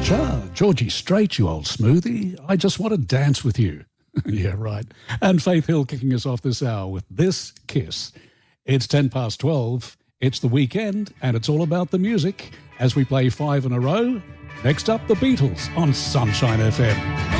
Georgie Strait, you old smoothie. I just want to dance with you. Yeah, right. And Faith Hill kicking us off this hour with This Kiss. It's 12:10. It's the weekend, and it's all about the music as we play 5 in a row. Next up, the Beatles on Sunshine FM.